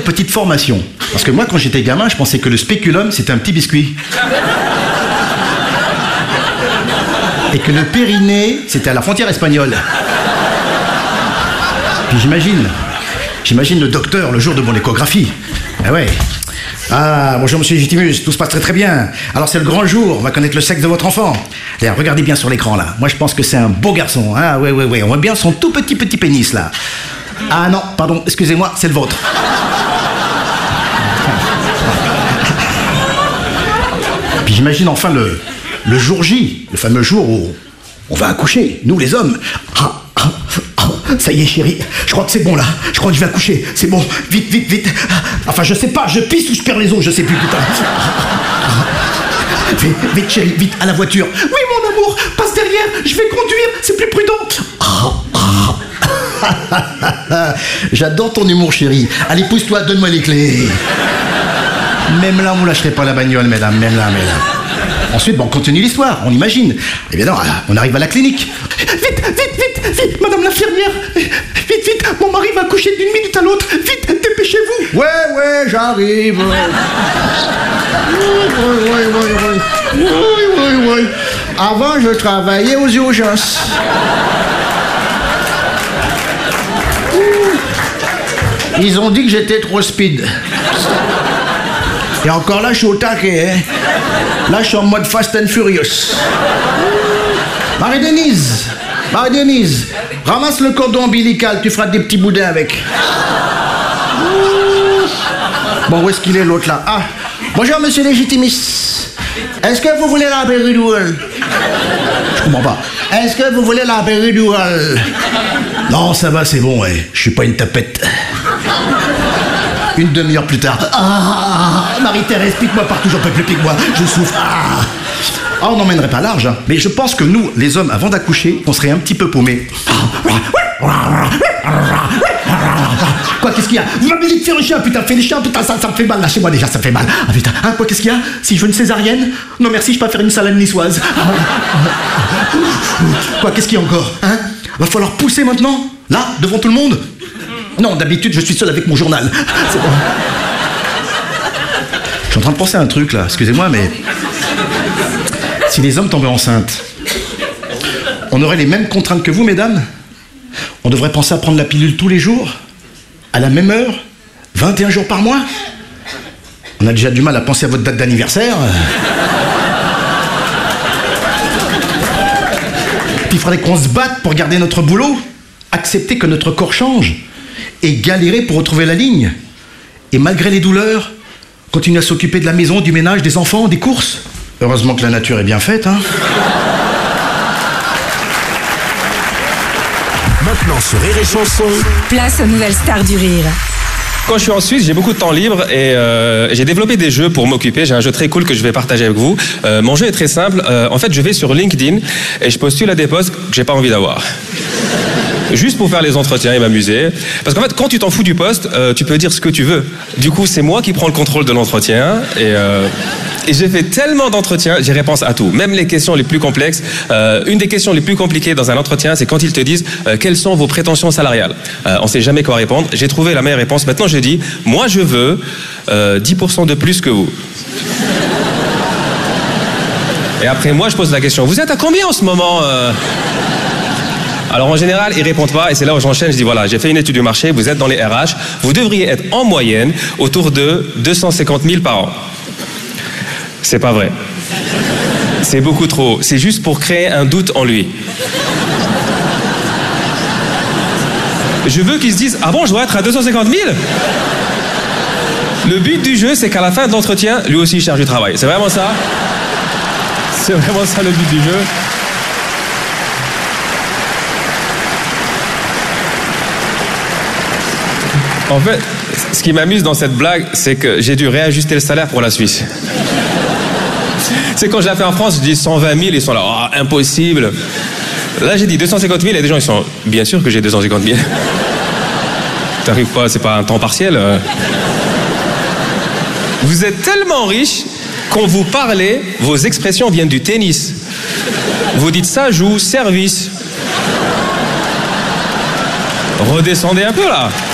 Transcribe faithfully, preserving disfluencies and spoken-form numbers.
petite formation. Parce que moi, quand j'étais gamin, je pensais que le spéculum, c'était un petit biscuit. Et que le périnée, c'était à la frontière espagnole. Puis j'imagine, j'imagine le docteur le jour de mon échographie. Ah ouais. Ah, bonjour monsieur Légitimus, tout se passe très très bien. Alors c'est le grand jour, on va connaître le sexe de votre enfant. D'ailleurs, regardez bien sur l'écran là. Moi je pense que c'est un beau garçon, hein. Ouais, ouais, ouais, on voit bien son tout petit petit pénis là. Ah non, pardon, excusez-moi, c'est le vôtre. Puis j'imagine enfin le, le jour J, le fameux jour où on va accoucher, nous les hommes. Ah, ah, ah, ça y est chérie, je crois que c'est bon là, je crois que je vais accoucher, c'est bon, vite, vite, vite. Enfin je sais pas, je pisse ou je perds les os, je sais plus putain. Vite, vite chérie, vite, à la voiture. Oui mon amour, passe derrière, je vais conduire, c'est plus prudent. J'adore ton humour chérie. Allez pousse-toi, donne-moi les clés. Même là, on ne lâcherait pas la bagnole, mesdames, même là, mesdames. Ensuite, bon, on continue l'histoire, on imagine. Eh bien non, on arrive à la clinique. Vite, vite, vite, vite, madame l'infirmière. Vite, vite, mon mari va accoucher d'une minute à l'autre. Vite, dépêchez-vous. Ouais, ouais, j'arrive. Oui, oui, oui, oui, oui. Oui, oui, oui. Avant, je travaillais aux urgences. Ils ont dit que j'étais trop speed. Et encore là, je suis au taquet, hein. Là, je suis en mode Fast and Furious. Marie-Denise, Marie-Denise, ramasse le cordon ombilical, tu feras des petits boudins avec. Bon, où est-ce qu'il est, l'autre, là? Ah, bonjour, monsieur Légitimus. Est-ce que vous voulez la péridurale? Je comprends pas. Est-ce que vous voulez la péridurale? Non, ça va, c'est bon, ouais. Je suis pas une tapette. Une demi-heure plus tard. Ah, Marie-Thérèse, pique-moi partout, j'en peux plus, pique-moi, je souffre. Ah, ah on n'emmènerait pas large, hein. Mais je pense que nous, les hommes, avant d'accoucher, on serait un petit peu paumés. Quoi, qu'est-ce qu'il y a? Vous m'avez dit de faire un chien, putain, fais les chiens, putain, ça, ça me fait mal, lâchez-moi déjà, ça me fait mal. Ah putain, hein, quoi, qu'est-ce qu'il y a? Si je veux une césarienne? Non merci, je peux pas faire une salade niçoise. Quoi, qu'est-ce qu'il y a encore? Hein? Va falloir pousser maintenant? Là, devant tout le monde? Non, d'habitude, je suis seul avec mon journal. C'est bon. Je suis en train de penser à un truc, là. Excusez-moi, mais... Si les hommes tombaient enceintes, on aurait les mêmes contraintes que vous, mesdames? On devrait penser à prendre la pilule tous les jours? À la même heure? vingt et un jours par mois? On a déjà du mal à penser à votre date d'anniversaire. Puis il faudrait qu'on se batte pour garder notre boulot, accepter que notre corps change et galérer pour retrouver la ligne. Et malgré les douleurs, continuer à s'occuper de la maison, du ménage, des enfants, des courses. Heureusement que la nature est bien faite, hein. Maintenant sur Rire et Chanson, place aux nouvelles stars du rire. Quand je suis en Suisse, j'ai beaucoup de temps libre et euh, j'ai développé des jeux pour m'occuper. J'ai un jeu très cool que je vais partager avec vous. Euh, mon jeu est très simple. Euh, en fait, je vais sur LinkedIn et je postule à des postes que j'ai pas envie d'avoir. Juste pour faire les entretiens et m'amuser. Parce qu'en fait, quand tu t'en fous du poste, euh, tu peux dire ce que tu veux. Du coup, c'est moi qui prends le contrôle de l'entretien. Et, euh, et j'ai fait tellement d'entretiens, j'ai réponse à tout. Même les questions les plus complexes. Euh, une des questions les plus compliquées dans un entretien, c'est quand ils te disent euh, quelles sont vos prétentions salariales. Euh, on sait jamais quoi répondre. J'ai trouvé la meilleure réponse. Maintenant, je dis, moi, je veux euh, dix pour cent de plus que vous. Et après, moi, je pose la question, vous êtes à combien en ce moment euh Alors en général, ils répondent pas et c'est là où j'enchaîne, je dis voilà, j'ai fait une étude du marché, vous êtes dans les R H, vous devriez être en moyenne autour de deux cent cinquante mille par an. C'est pas vrai. C'est beaucoup trop. C'est juste pour créer un doute en lui. Je veux qu'ils se disent, ah bon, je dois être à deux cent cinquante mille? Le but du jeu, c'est qu'à la fin de l'entretien, lui aussi il cherche du travail. C'est vraiment ça? C'est vraiment ça le but du jeu. En fait, ce qui m'amuse dans cette blague, c'est que j'ai dû réajuster le salaire pour la Suisse. C'est quand je l'ai fait en France, je dis cent vingt mille, ils sont là, oh, impossible. Là, j'ai dit deux cent cinquante mille, et des gens, ils sont, bien sûr que j'ai deux cent cinquante mille. T'arrives pas, c'est pas un temps partiel. Vous êtes tellement riche, quand vous parlez, vos expressions viennent du tennis. Vous dites ça joue, service. Redescendez un peu, là.